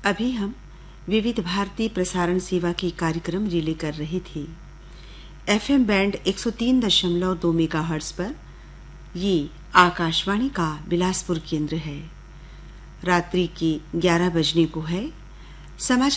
अभी हम विविध भारती प्रसारण सेवा की कार्यक्रम रिले कर रहे थे। एफएम बैंड 103.2 मेगाहर्ट्ज पर ये आकाशवाणी का बिलासपुर केंद्र है। रात्रि के 11 बजने को है। समाचार